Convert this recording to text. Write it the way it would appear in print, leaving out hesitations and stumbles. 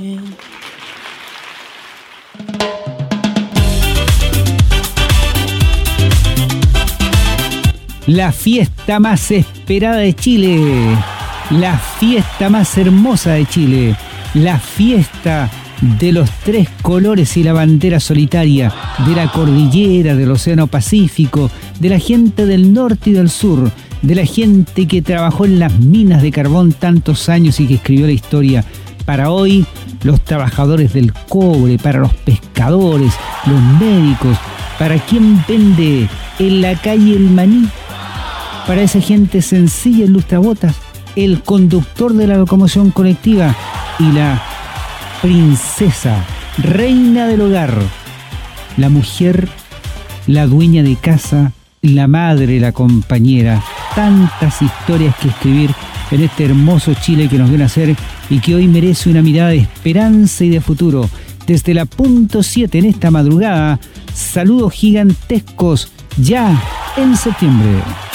La fiesta más esperada de Chile, la fiesta más hermosa de Chile, la fiesta de los tres colores y la bandera solitaria, de la cordillera, del Océano Pacífico, de la gente del norte y del sur, de la gente que trabajó en las minas de carbón tantos años y que escribió la historia. Para hoy, los trabajadores del cobre, para los pescadores, los médicos, para quien vende en la calle el maní, para esa gente sencilla en lustrabotas, el conductor de la locomoción colectiva y la princesa, reina del hogar, la mujer, la dueña de casa, la madre, la compañera. Tantas historias que escribir en este hermoso Chile que nos vio nacer y que hoy merece una mirada de esperanza y de futuro. Desde la punto 7 en esta madrugada, saludos gigantescos ya en septiembre.